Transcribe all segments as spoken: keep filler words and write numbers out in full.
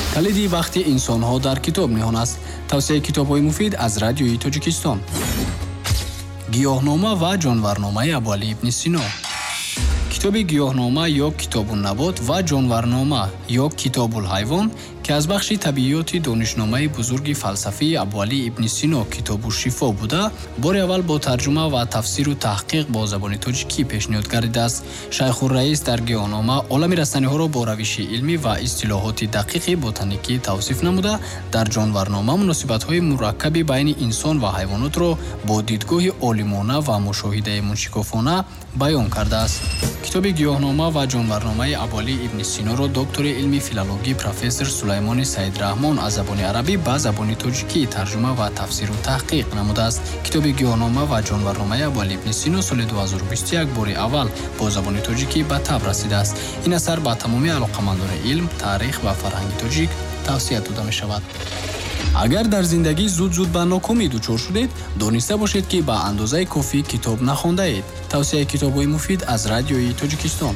калиди бахти инсонҳо дар китоб ниҳон аст. тавсияи китобҳои муфид аз радиои Тоҷикистон. гиёҳнома ва ҷонварномаи Абуалӣ ибн Сино. китоби гиёҳнома ё китобуннабот ва ҷонварнома ё китобулҳайвон ки аз бахши табииёти донишномаи бузурги фалсафии Абуалӣ ибн Сино китобу шифо буда, бори аввал бо тарҷума ва тафсиру таҳқиқ бо забони тоҷикӣ пешниҳод гардидааст. Шайхурраис дар гиёҳнома олами растаниҳоро бо равиши илмӣ ва истилоҳоти дақиқи ботаникӣ тавсиф намуда, дар ҷонварнома муносибатҳои мураккаби байни инсон ва ҳайвонотро бо дидгоҳи олимона ва мушоҳидаи муншикофона баён кардааст. китоби гиёҳнома ва ҷонварномаи Абуалӣ ибн Синоро доктори илми филологӣ профессор Сулаймони Саидраҳмон аз забони арабӣ ба забони тоҷикӣ тарҷума ва тафсиру таҳқиқ намудааст. китоби гиёҳнома ва ҷонварномаи Абуалӣ ибн Сино соли ду ҳазору бисту як бори аввал бо забони тоҷикӣ ба таб расидааст. ин асар ба тамоми алоқамандони илм, таърих ва фарҳанги тоҷик тавсия дода мешавад. агар дар зиндагӣ зуд-зуд ба нокомӣ дучор шудед, дониста бошед, ки ба андозаи кофӣ китоб нахондаед. тавсияи китобҳои муфид аз радиои Тоҷикистон.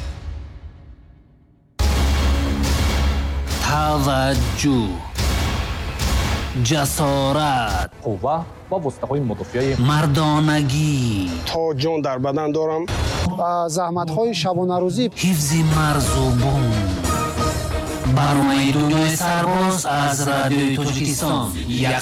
таваҷҷӯҳ, ҷасорат, қувва ва воситаҳои мудофиаи мардонагӣ, то ҷон дар бадан дорам, ба заҳматҳои шабонарӯзӣ, ҳифзи марзубон. барномаи дунёи сарбоз аз радиои Тоҷикистон.